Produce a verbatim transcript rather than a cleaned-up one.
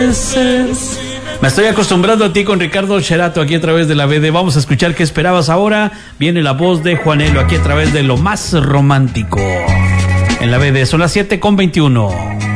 veces. Me estoy acostumbrando a ti con Ricardo Sherato aquí a través de la B D. Vamos a escuchar qué esperabas ahora. Viene la voz de Juanelo aquí a través de Lo Más Romántico. En la B D son las siete con veintiuno.